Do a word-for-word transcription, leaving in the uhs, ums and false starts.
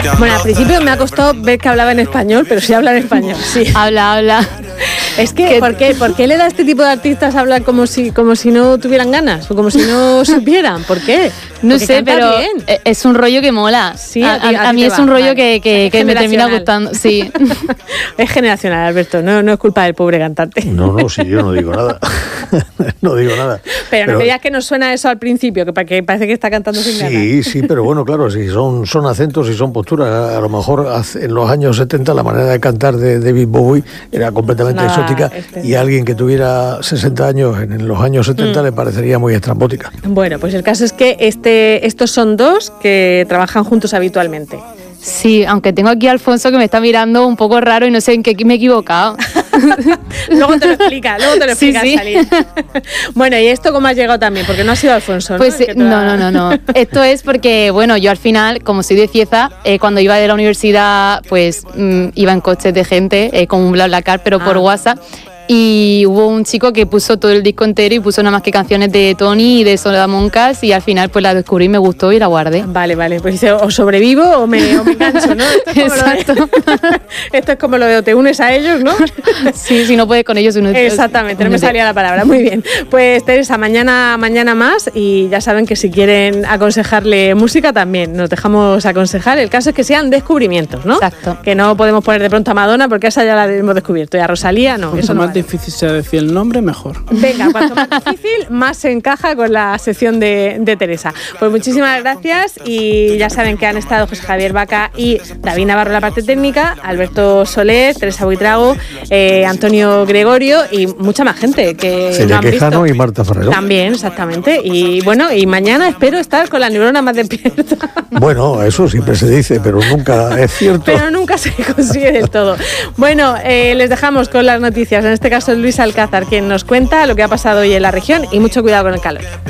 Bueno, al principio me ha costado ver que hablaba en español, pero sí habla en español, sí. Habla, habla. Es que, ¿por qué, ¿por qué le da a este tipo de artistas a hablar como si, como si no tuvieran ganas? O como si no supieran. ¿Por qué? No Porque sé, pero bien. es un rollo que mola. Sí, a, a, ti, a, a, a mí es va. un rollo vale. que, que, que me termina gustando. Sí. Es generacional, Alberto, no, no es culpa del pobre cantante. No, no, sí, yo no digo nada. No digo nada. Pero, pero no me digas que nos suena eso al principio, que, que parece que está cantando sin ganas. Sí, sí, pero bueno, claro, si son, son acentos y son posturas. A, a lo mejor en los años setenta la manera de cantar de David Bowie era completamente Nada, exótica este... y a alguien que tuviera sesenta años en, en los años setenta mm. le parecería muy estrambótica. Bueno, pues el caso es que este, estos son dos que trabajan juntos habitualmente. Sí, aunque tengo aquí a Alfonso que me está mirando un poco raro y no sé en qué me he equivocado. Luego te lo explica, luego te lo explica, sí, sí. Salir. Bueno, ¿y esto cómo has llegado también? Porque no ha sido Alfonso, ¿no? Pues ha... no, no, no, no. Esto es porque, bueno, yo al final, como soy de Cieza, eh, cuando iba de la universidad, pues mmm, iba en coches de gente, eh, con un BlaBlaCar, pero ah. por WhatsApp. Y hubo un chico que puso todo el disco entero y puso nada más que canciones de Tony y de Soledad Moncas y al final pues la descubrí y me gustó y la guardé. Vale, vale, pues dice, o sobrevivo o me, o me canso, ¿no? Esto es, Exacto. Lo de, esto es como lo de te unes a ellos, ¿no? Sí, si no puedes con ellos uno. Exactamente, no me salía la palabra, muy bien. Pues Teresa, mañana, mañana más y ya saben que si quieren aconsejarle música también nos dejamos aconsejar. El caso es que sean descubrimientos, ¿no? Exacto. Que no podemos poner de pronto a Madonna porque esa ya la hemos descubierto y a Rosalía no. Eso no vale. Difícil sea decir el nombre, mejor. Venga, cuanto más difícil, más se encaja con la sección de, de Teresa. Pues muchísimas gracias y ya saben que han estado José Javier Vaca y David Navarro en la parte técnica, Alberto Soler, Teresa Buitrago, eh, Antonio Gregorio y mucha más gente que Celia Quejano y Marta Ferrero. También, exactamente. Y bueno, y mañana espero estar con la neurona más despierta. Bueno, eso siempre se dice, pero nunca es cierto. Pero nunca se consigue del todo. Bueno, eh, les dejamos con las noticias. En este caso, Luis Alcázar, quien nos cuenta lo que ha pasado hoy en la región y mucho cuidado con el calor.